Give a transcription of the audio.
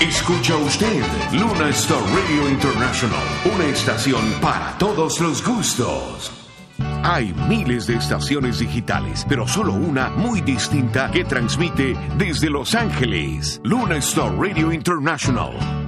Escucha usted Luna Star Radio International, una estación para todos los gustos. Hay miles de estaciones digitales, pero solo una muy distinta que transmite desde Los Ángeles. Luna Star Radio International.